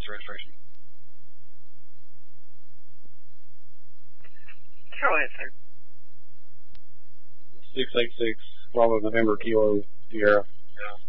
the registration. Go ahead, sir. 686 Bravo November Kilo Sierra. Yeah.